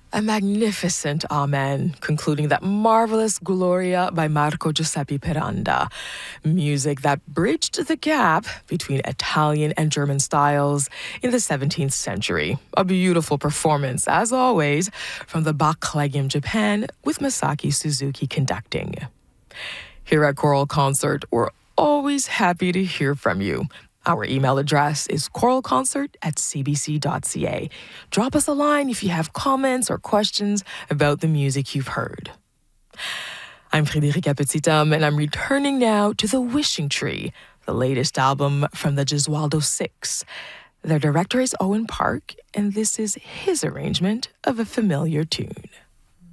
A magnificent Amen, concluding that marvelous Gloria by Marco Giuseppe Piranda. Music that bridged the gap between Italian and German styles in the 17th century. A beautiful performance, as always, from the Bach Collegium Japan with Masaki Suzuki conducting. Here at Choral Concert, we're always happy to hear from you. Our email address is choralconcert@cbc.ca. Drop us a line if you have comments or questions about the music you've heard. I'm Frédérica Petitom, and I'm returning now to The Wishing Tree, the latest album from the Gesualdo Six. Their director is Owen Park, and this is his arrangement of a familiar tune.